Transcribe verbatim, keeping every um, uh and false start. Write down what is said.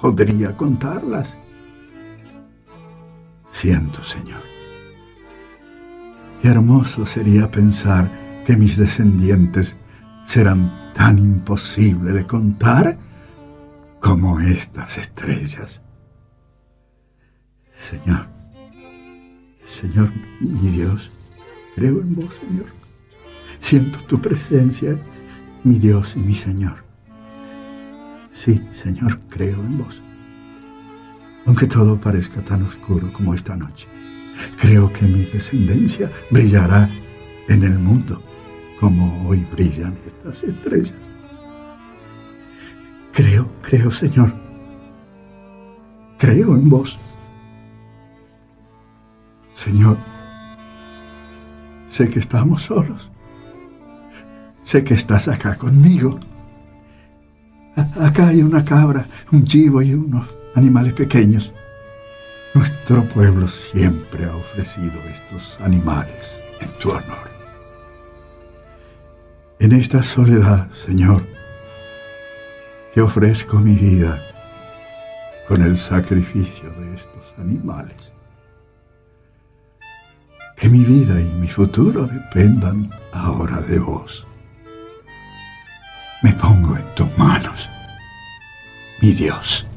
podría contarlas. Siento, Señor. Qué hermoso sería pensar que mis descendientes serán tan imposibles de contar como estas estrellas. Señor, Señor, mi Dios, creo en vos, Señor. Siento tu presencia, mi Dios y mi Señor. Sí, Señor, creo en vos. Aunque todo parezca tan oscuro como esta noche, creo que mi descendencia brillará en el mundo como hoy brillan estas estrellas. Creo, creo, Señor. Creo en vos. Señor, sé que estamos solos. Sé que estás acá conmigo. A- acá hay una cabra, un chivo y unos animales pequeños. Nuestro pueblo siempre ha ofrecido estos animales en tu honor. En esta soledad, Señor, te ofrezco mi vida con el sacrificio de estos animales. Que mi vida y mi futuro dependan ahora de vos. Me pongo en tus manos, mi Dios.